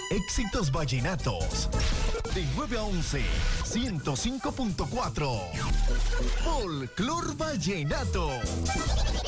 Éxitos vallenatos. De 9 a 11, 105.4. Folclor Vallenato.